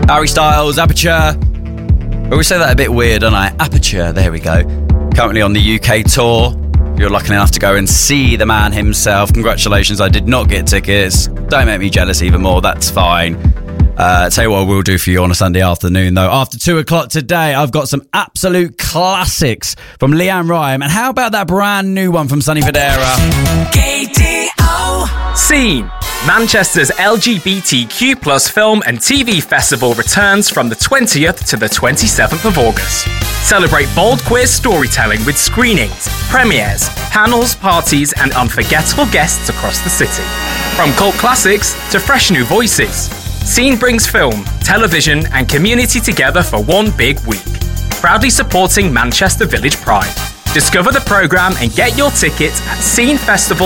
Harry Styles, Aperture. I always say that a bit weird, don't I? Aperture, there we go. Currently on the UK tour. If you're lucky enough to go and see the man himself, congratulations, I did not get tickets. Don't make me jealous even more, that's fine. Tell you what I will do for you on a Sunday afternoon, though. After 2 o'clock today, I've got some absolute classics from Leanne Rhyme. And how about that brand new one from Sonny Fodera? KDO. Scene. Manchester's LGBTQ plus film and TV festival returns from the 20th to the 27th of August. Celebrate bold queer storytelling with screenings, premieres, panels, parties and unforgettable guests across the city. From cult classics to fresh new voices, Scene brings film, television and community together for one big week. Proudly supporting Manchester Village Pride. Discover the programme and get your tickets at Scene Festival.